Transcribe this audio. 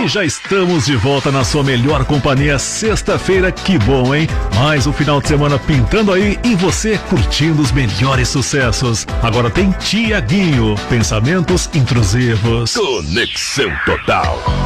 E já estamos de volta na sua melhor companhia. Sexta-feira, que bom, hein? Mais um final de semana pintando aí e você curtindo os melhores sucessos. Agora tem Tiaguinho, Pensamentos Intrusivos. Conexão Total.